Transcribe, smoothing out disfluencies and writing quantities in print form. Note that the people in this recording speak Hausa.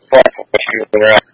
不好意思，我是那个。